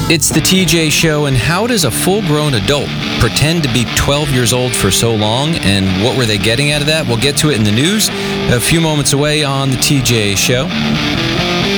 It's the TJ Show, and how does a full-grown adult pretend to be 12 years old for so long, and what were they getting out of that? We'll get to it in the news a few moments away on the TJ Show.